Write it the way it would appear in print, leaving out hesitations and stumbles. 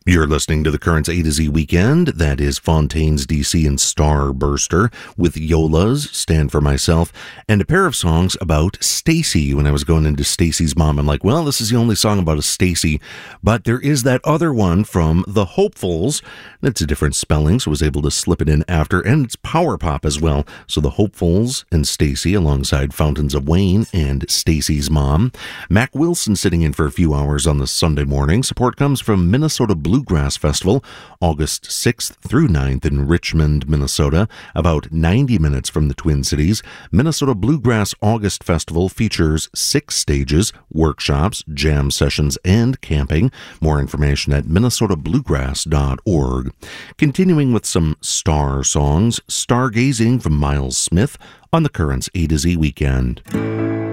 You're listening to the Currents A to Z Weekend. That is Fontaine's DC and Starburster with Yola's, Stand For Myself, and a pair of songs about Stacy. When I was going into Stacy's mom, I'm like, well, this is the only song about a Stacy, but there is that other one from The Hopefuls. It's a different spelling, so I was able to slip it in after, and it's power pop as well. So The Hopefuls and Stacy alongside Fountains of Wayne and Stacy's mom. Mac Wilson sitting in for a few hours on the Sunday morning. Support comes from Minnesota Bluegrass Festival, August 6th through 9th in Richmond, Minnesota, about 90 minutes from the Twin Cities. Minnesota Bluegrass August Festival features 6 stages, workshops, jam sessions, and camping. More information at minnesotabluegrass.org. Continuing with some star songs, Stargazing from Miles Smith on the Currents A to Z Weekend.